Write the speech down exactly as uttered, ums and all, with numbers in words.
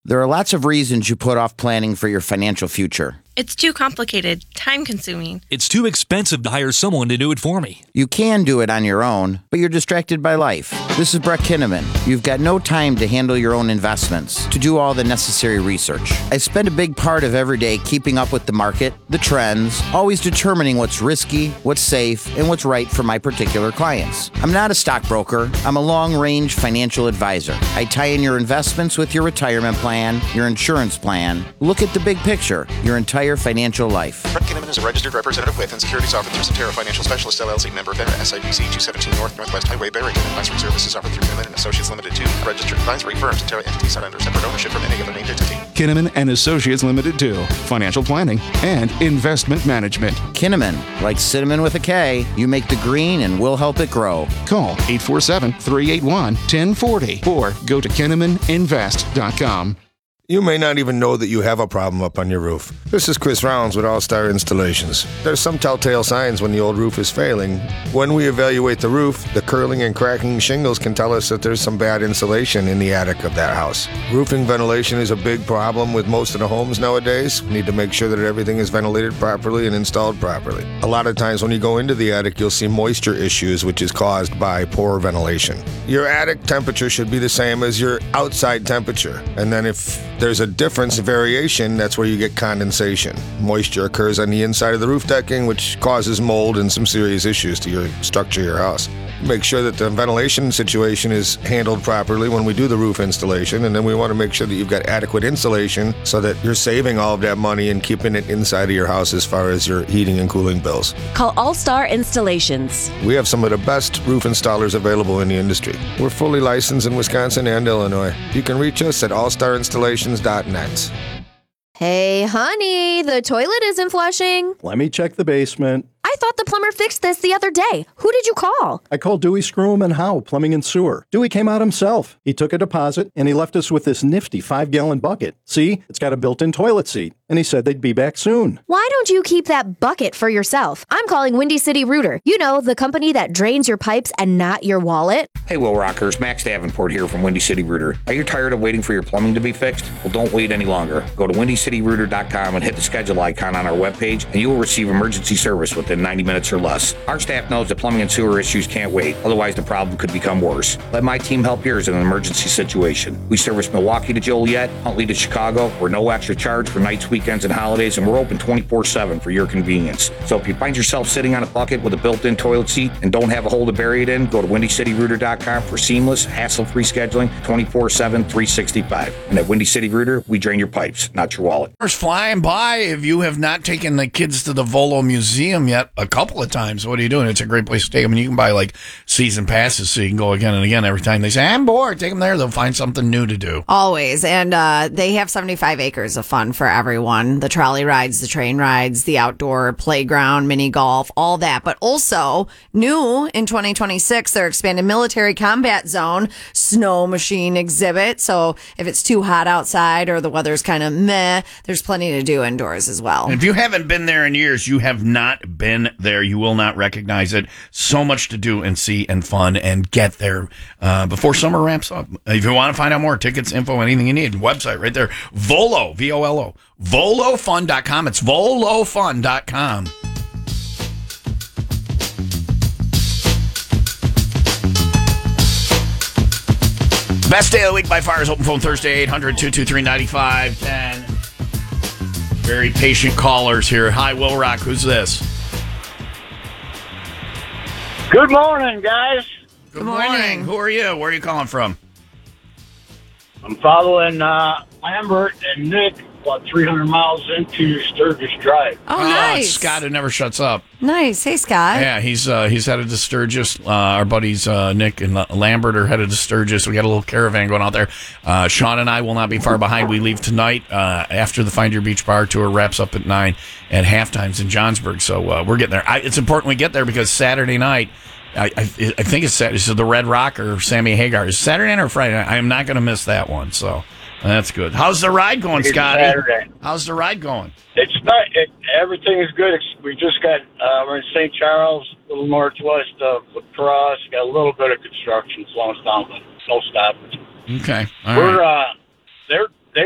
There are lots of reasons you put off planning for your financial future. It's too complicated, time-consuming. It's too expensive to hire someone to do it for me. You can do it on your own, but you're distracted by life. This is Brett Kinnaman. You've got no time to handle your own investments, to do all the necessary research. I spend a big part of every day keeping up with the market, the trends, always determining what's risky, what's safe, and what's right for my particular clients. I'm not a stockbroker. I'm a long-range financial advisor. I tie in your investments with your retirement plan, your insurance plan. Look at the big picture, your entire financial life. Brett Kinnaman is a registered representative with and securities offered through Cetera Financial Specialist, L L C, member FINRA, S I B C two seventeen North Northwest Highway, Barrington. Advisory services offered through Kinnaman and Associates Limited, two. Registered advisory firm. Cetera entities not under separate ownership from any other named entity. Kinnaman and Associates Limited, two. Financial planning and investment management. Kinnaman, like cinnamon with a K, you make the green and we'll help it grow. Call eight four seven, three eight one, one zero four zero or go to kinnaman invest dot com. You may not even know that you have a problem up on your roof. This is Chris Rounds with All-Star Installations. There's some telltale signs when the old roof is failing. When we evaluate the roof, the curling and cracking shingles can tell us that there's some bad insulation in the attic of that house. Roofing ventilation is a big problem with most of the homes nowadays. We need to make sure that everything is ventilated properly and installed properly. A lot of times when you go into the attic, you'll see moisture issues, which is caused by poor ventilation. Your attic temperature should be the same as your outside temperature. And then if there's a difference, a variation, that's where you get condensation. Moisture occurs on the inside of the roof decking, which causes mold and some serious issues to your structure of your house. Make sure that the ventilation situation is handled properly when we do the roof installation, and then we want to make sure that you've got adequate insulation so that you're saving all of that money and keeping it inside of your house as far as your heating and cooling bills. Call All-Star Installations. We have some of the best roof installers available in the industry. We're fully licensed in Wisconsin and Illinois. You can reach us at all star installations dot net. Hey, honey, the toilet isn't flushing. Let me check the basement. I thought the plumber fixed this the other day. Who did you call? I called Dewey Screw and Howe, Plumbing and Sewer. Dewey came out himself. He took a deposit, and he left us with this nifty five-gallon bucket. See, it's got a built-in toilet seat, and he said they'd be back soon. Why don't you keep that bucket for yourself? I'm calling Windy City Rooter. You know, the company that drains your pipes and not your wallet. Hey, Will Rockers, Max Davenport here from Windy City Rooter. Are you tired of waiting for your plumbing to be fixed? Well, don't wait any longer. Go to windy city rooter dot com and hit the schedule icon on our webpage, and you will receive emergency service within ninety minutes or less. Our staff knows that plumbing and sewer issues can't wait, otherwise the problem could become worse. Let my team help yours in an emergency situation. We service Milwaukee to Joliet, Huntley to Chicago. We're no extra charge for nights, weekends, and holidays, and we're open twenty-four seven for your convenience. So if you find yourself sitting on a bucket with a built-in toilet seat and don't have a hole to bury it in, go to windy city rooter dot com for seamless, hassle-free scheduling twenty-four seven, three sixty-five. And at Windy City Rooter, we drain your pipes, not your wallet. Flying by. If you have not taken the kids to the Volo Museum yet a couple of times, what are you doing? It's a great place to take them. And you can buy like season passes so you can go again and again every time they say, I'm bored. Take them there. They'll find something new to do. Always. And uh, they have seventy-five acres of fun for everyone. The trolley rides, the train rides, the outdoor playground, mini golf, all that. But also new in twenty twenty-six, their expanded military combat zone snow machine exhibit. So if it's too hot outside or the weather's kind of meh, there's plenty to do indoors as well. And if you haven't been there in years, you have not been there. You will not recognize it. So much to do and see and fun, and get there uh, before summer ramps up. If you want to find out more, tickets, info, anything you need, website right there. Volo, V O L O, volo fun dot com. It's volo fun dot com. Best day of the week by far is Open Phone Thursday, eight hundred, two two three, nine five one zero. Very patient callers here. Hi, Will Rock. Who's this? Good morning, guys. Good morning. morning. Who are you? Where are you calling from? I'm following uh, Lambert and Nick about three hundred miles into Sturgis Drive. Oh, oh nice. Scott, who never shuts up. Nice. Hey, Scott. Yeah, he's uh, he's headed to Sturgis. Uh, our buddies uh, Nick and Lambert are headed to Sturgis. We got a little caravan going out there. Uh, Sean and I will not be far behind. We leave tonight uh, after the Find Your Beach Bar tour wraps up at nine, and halftime's in Johnsburg. So uh, we're getting there. I, it's important we get there because Saturday night, I, I, I think it's Saturday, so the Red Rock or Sammy Hagar. Is Saturday night or Friday night? I am not going to miss that one. So that's good. How's the ride going, It's Scotty? Saturday. How's the ride going? It's not. It, everything is good. It's, we just got. Uh, we're in Saint Charles, a little northwest of La Crosse. Got a little bit of construction slowing us down, but no stoppage. Okay. All we're. right. Uh, they're